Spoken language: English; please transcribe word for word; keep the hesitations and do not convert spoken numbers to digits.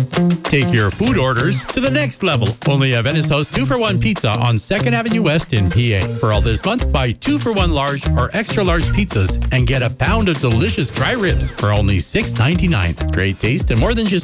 Take your food orders to the next level. Only at Venice House two for one Pizza on second Avenue West in P A. For all this month, buy two for one large or extra large pizzas and get a pound of delicious dry ribs for only six ninety-nine. Great taste and more than just